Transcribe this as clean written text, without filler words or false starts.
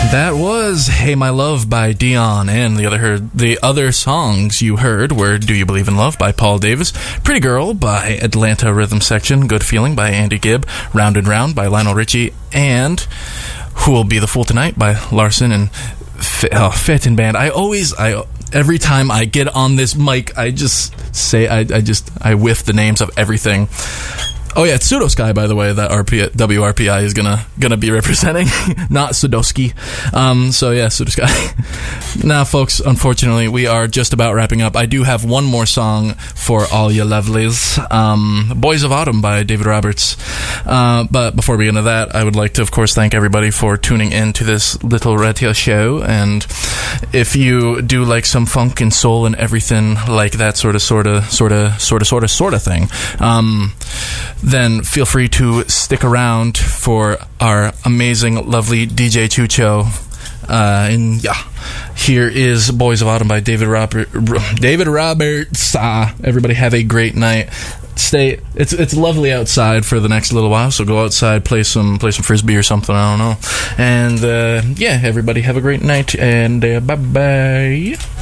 That was Hey My Love by Dion, and the other songs you heard were Do You Believe in Love by Paul Davis, Pretty Girl by Atlanta Rhythm Section, Good Feeling by Andy Gibb, Round and Round by Lionel Richie, and Who Will Be the Fool Tonight by Larson and Fittin' Band. Every time I get on this mic, I just say, I whiff the names of everything. Oh yeah, it's Pseudo Sky, by the way, that WRPI is gonna be representing, not Sudowski. So yeah, Pseudo Sky. Now, folks, unfortunately, we are just about wrapping up. I do have one more song for all you lovelies. Boys of Autumn by David Roberts. But before we get into that, I would like to, of course, thank everybody for tuning in to this little radio show. And if you do like some funk and soul and everything like that sort of thing, then feel free to stick around for our amazing, lovely DJ Chucho. And yeah, here is Boys of Autumn by David Roberts. Everybody have a great night. It's lovely outside for the next little while, so go outside, play some frisbee or something, I don't know. And yeah, everybody have a great night, and bye-bye.